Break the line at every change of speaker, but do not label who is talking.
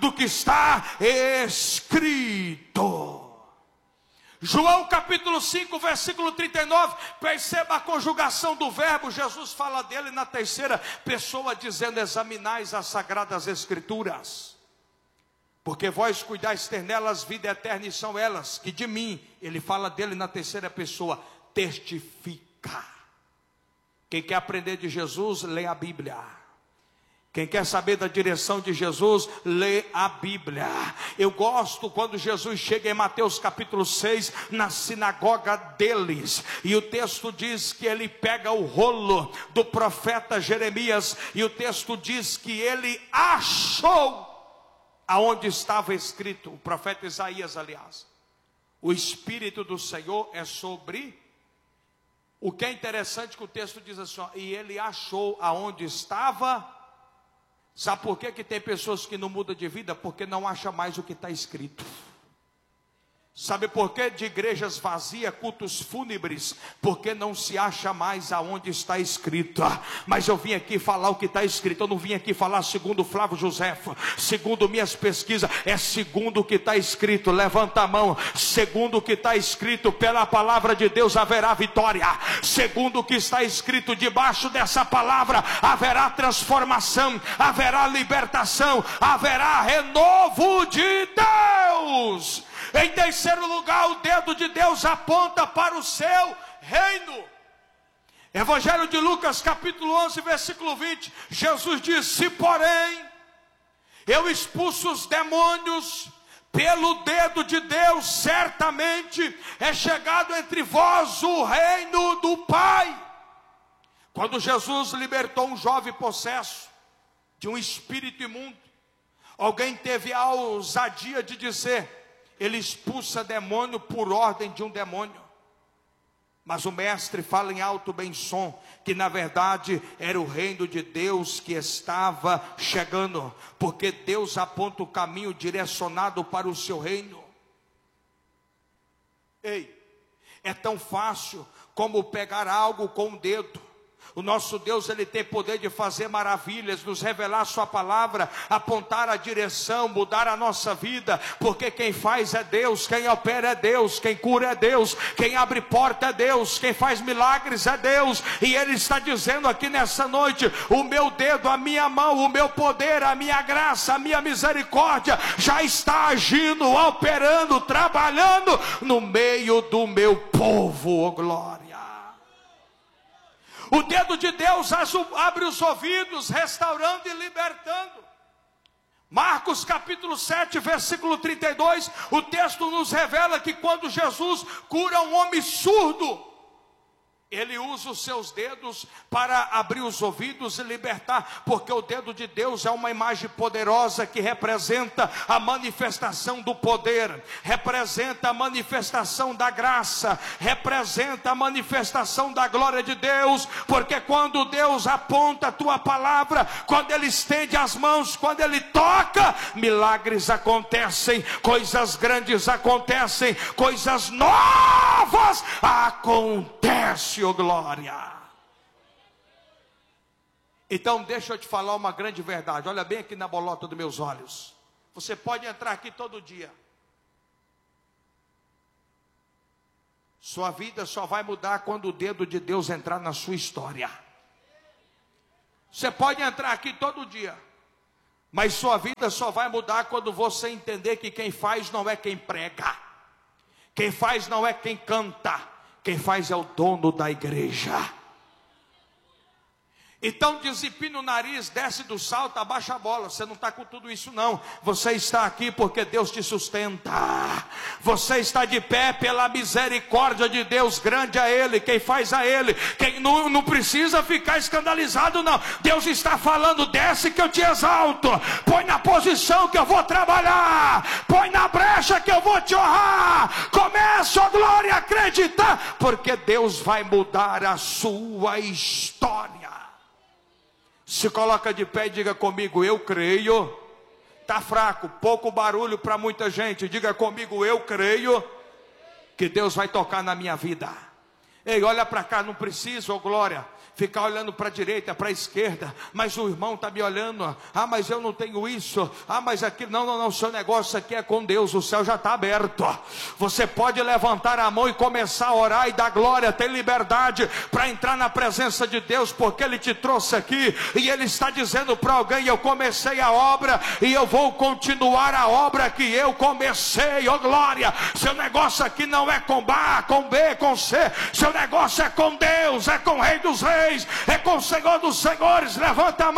do que está escrito. João capítulo 5, versículo 39, perceba a conjugação do verbo. Jesus fala dele na terceira pessoa, dizendo: examinais as sagradas escrituras, porque vós cuidais ter nelas vida eterna, e são elas que de mim, ele fala dele na terceira pessoa, testifica. Quem quer aprender de Jesus, lê a Bíblia. Quem quer saber da direção de Jesus, lê a Bíblia. Eu gosto quando Jesus chega em Mateus capítulo 6, na sinagoga deles, e o texto diz que ele pega o rolo do profeta Jeremias, e o texto diz que ele achou aonde estava escrito, o profeta Isaías, aliás: o Espírito do Senhor é sobre. O que é interessante que o texto diz assim, ó, e ele achou aonde estava. Sabe por que tem pessoas que não mudam de vida? Porque não acham mais o que está escrito. Sabe por que de igrejas vazias, cultos fúnebres? Porque não se acha mais aonde está escrito. Mas eu vim aqui falar o que está escrito. Eu não vim aqui falar segundo Flávio Josefo, segundo minhas pesquisas. É segundo o que está escrito. Levanta a mão. Segundo o que está escrito, pela palavra de Deus haverá vitória. Segundo o que está escrito, debaixo dessa palavra haverá transformação, haverá libertação, haverá renovo de Deus. Em terceiro lugar, o dedo de Deus aponta para o seu reino. Evangelho de Lucas capítulo 11, versículo 20. Jesus diz: se porém eu expulso os demônios pelo dedo de Deus, certamente é chegado entre vós o reino do Pai. Quando Jesus libertou um jovem possesso de um espírito imundo, alguém teve a ousadia de dizer: ele expulsa demônio por ordem de um demônio. Mas o mestre fala em alto bem som, que na verdade era o reino de Deus que estava chegando, porque Deus aponta o caminho direcionado para o seu reino. Ei, é tão fácil como pegar algo com o dedo. O nosso Deus, ele tem poder de fazer maravilhas, nos revelar a sua palavra, apontar a direção, mudar a nossa vida, porque quem faz é Deus, quem opera é Deus, quem cura é Deus, quem abre porta é Deus, quem faz milagres é Deus. E ele está dizendo aqui nessa noite: o meu dedo, a minha mão, o meu poder, a minha graça, a minha misericórdia já está agindo, operando, trabalhando no meio do meu povo. Oh, glória! O dedo de Deus abre os ouvidos, restaurando e libertando. Marcos capítulo 7, versículo 32, o texto nos revela que quando Jesus cura um homem surdo, ele usa os seus dedos para abrir os ouvidos e libertar, porque o dedo de Deus é uma imagem poderosa que representa a manifestação do poder, representa a manifestação da graça, representa a manifestação da glória de Deus. Porque quando Deus aponta a tua palavra, quando ele estende as mãos, quando ele toca, milagres acontecem, coisas grandes acontecem, coisas novas acontecem. Oh, glória! Então deixa eu te falar uma grande verdade. Olha bem aqui na bolota dos meus olhos. Você pode entrar aqui todo dia. Sua vida só vai mudar quando o dedo de Deus entrar na sua história. Você pode entrar aqui todo dia, mas sua vida só vai mudar quando você entender que quem faz não é quem prega, quem faz não é quem canta, quem faz é o dono da igreja. Então desempina o nariz, desce do salto, abaixa a bola. Você não está com tudo isso não. Você está aqui porque Deus te sustenta. Você está de pé pela misericórdia de Deus. Grande é Ele, quem faz a Ele. Quem não precisa ficar escandalizado não. Deus está falando: desce que eu te exalto. Põe na posição que eu vou trabalhar. Põe na brecha que eu vou te honrar. Começa, ó glória, a acreditar, porque Deus vai mudar a sua história. Se coloca de pé e diga comigo: eu creio. Está fraco, pouco barulho para muita gente. Diga comigo: eu creio que Deus vai tocar na minha vida. Ei, olha para cá, não precisa, oh glória, ficar olhando para a direita, para a esquerda, mas o irmão está me olhando, mas eu não tenho isso, mas aquilo, não, seu negócio aqui é com Deus, o céu já está aberto, você pode levantar a mão e começar a orar e dar glória, ter liberdade para entrar na presença de Deus, porque Ele te trouxe aqui, e Ele está dizendo para alguém: eu comecei a obra, e eu vou continuar a obra que eu comecei, glória. Seu negócio aqui não é com A, com B, com C, seu negócio é com Deus, é com o Rei dos Reis, é com o Senhor dos Senhores. Levanta a mão.